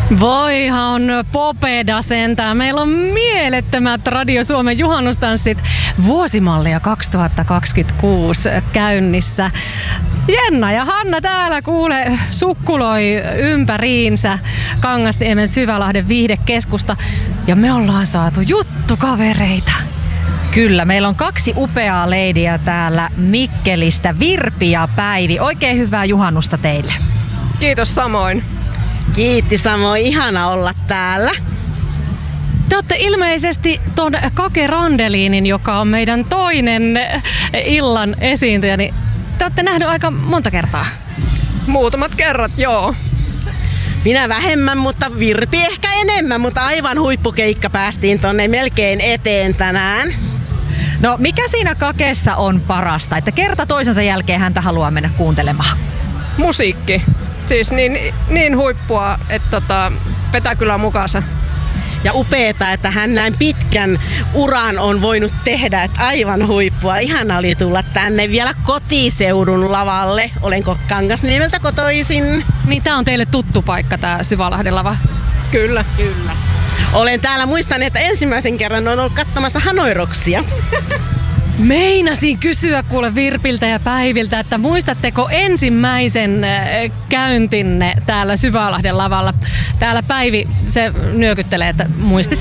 Voihan popeda sentään. Meillä on mielettömät Radio Suomen juhannustanssit vuosimallia 2026 käynnissä. Jenna ja Hanna täällä kuule sukkuloi ympäriinsä Kangasniemen Syvälahden viihdekeskusta ja me ollaan saatu juttukavereita. Kyllä, meillä on 2 upeaa leidiä täällä Mikkelistä, Virpi ja Päivi. Oikein hyvää juhannusta teille. Kiitos samoin. Kiitti samoin, ihana olla täällä. Te olette ilmeisesti ton Kake Randelinin, joka on meidän toinen illan esiintyjä, niin te olette nähnyt aika monta kertaa. Muutamat kerrat, joo. Minä vähemmän, mutta Virpi ehkä enemmän, mutta aivan huippukeikka päästiin tonne melkein eteen tänään. No mikä siinä Kakeessa on parasta, että kerta toisensa jälkeen häntä haluaa mennä kuuntelemaan? Musiikki. Siis niin huippua, että vetää kyllä mukaansa. Ja upeeta, että hän näin pitkän uran on voinut tehdä, että aivan huippua. Ihana oli tulla tänne vielä kotiseudun lavalle. Olenko Kangasniemeltä kotoisin? Niin tää on teille tuttu paikka, tää Syvälahden lava. Kyllä. Kyllä. Olen täällä, muistan, että ensimmäisen kerran on ollut katsomassa Hanoiroksia. Meinasin kysyä kuule Virpiltä ja Päiviltä, että muistatteko ensimmäisen käyntinne täällä Syvälahden lavalla? Täällä Päivi, se nyökyttelee, että muistissa